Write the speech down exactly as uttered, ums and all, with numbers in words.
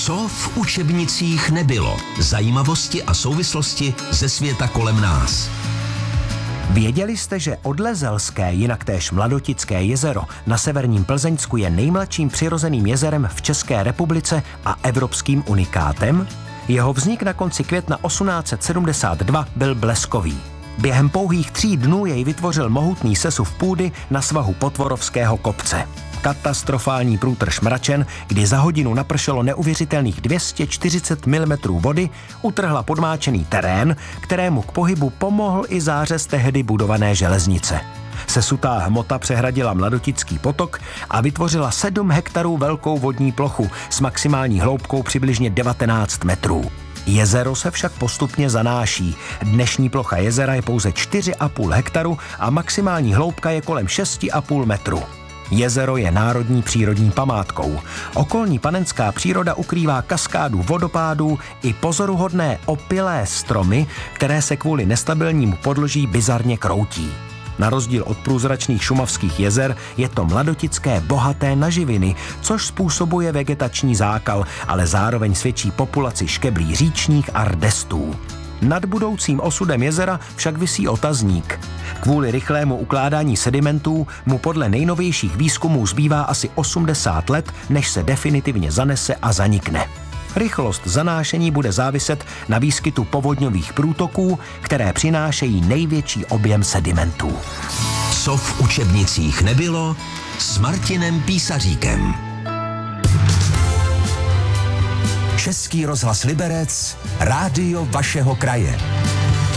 Co v učebnicích nebylo? Zajímavosti a souvislosti ze světa kolem nás. Věděli jste, že Odlezelské, jinak též Mladotické jezero na severním Plzeňsku je nejmladším přirozeným jezerem v České republice a evropským unikátem? Jeho vznik na konci května osmnáct set sedmdesát dva byl bleskový. Během pouhých tří dnů jej vytvořil mohutný sesuv půdy na svahu Potvorovského kopce. Katastrofální průtrž mračen, kdy za hodinu napršelo neuvěřitelných dvě stě čtyřicet milimetrů vody, utrhla podmáčený terén, kterému k pohybu pomohl i zářez tehdy budované železnice. Sesutá hmota přehradila Mladotický potok a vytvořila sedm hektarů velkou vodní plochu s maximální hloubkou přibližně devatenáct metrů. Jezero se však postupně zanáší. Dnešní plocha jezera je pouze čtyři a půl hektaru a maximální hloubka je kolem šest a půl metru. Jezero je národní přírodní památkou. Okolní panenská příroda ukrývá kaskádu vodopádů i pozoruhodné opilé stromy, které se kvůli nestabilnímu podloží bizarně kroutí. Na rozdíl od průzračných šumavských jezer je to Mladotické bohaté na živiny, což způsobuje vegetační zákal, ale zároveň svědčí populaci škeblí říčních a rdestů. Nad budoucím osudem jezera však visí otazník. Kvůli rychlému ukládání sedimentů mu podle nejnovějších výzkumů zbývá asi osmdesát let, než se definitivně zanese a zanikne. Rychlost zanášení bude záviset na výskytu povodňových průtoků, které přinášejí největší objem sedimentů. Co v učebnicích nebylo s Martinem Písaříkem. Český rozhlas Liberec, rádio vašeho kraje.